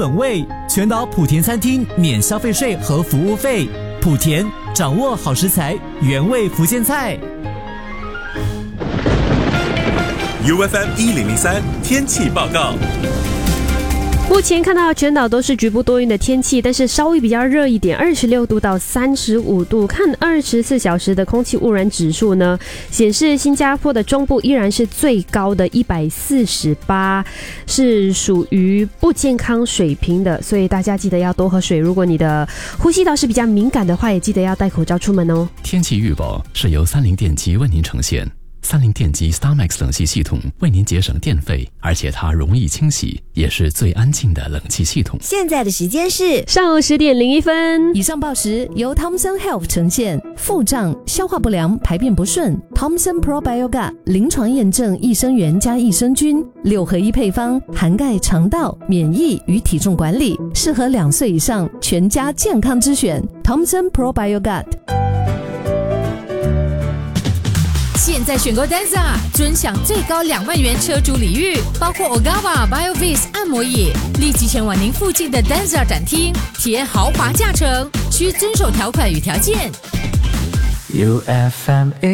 本味，全岛莆田餐厅免消费税和服务费。莆田，掌握好食材，原味福建菜。 UFM 1003天气报告。 目前看到全岛都是局部多云的天气，但是稍微比较热一点，26度到35度。看24小时的空气污染指数呢，显示新加坡的中部依然是最高的148，是属于不健康水平的，所以大家记得要多喝水。如果你的呼吸道是比较敏感的话，也记得要戴口罩出门哦。 天气预报是由30电机为您呈现。30电机 StarMax 冷气系统为您节省电费，而且它容易清洗，也是最安静的冷气系统。 现在的时间是上午10点01分。 以上报时由 Thomson Health 呈现。腹胀、消化不良、排便不顺 ，Thomson Probiogat 临床验证益生元加益生菌6合1配方，涵盖肠道、免疫与体重管理，适合2岁以上全家健康之选。Thomson Probiogat。 现在选购 Denza， 尊享最高2万元车主礼遇，包括 Ogawa BioVis 按摩椅。立即前往您附近的 Denza 展厅，体验豪华驾乘，需遵守条款与条件。 UFM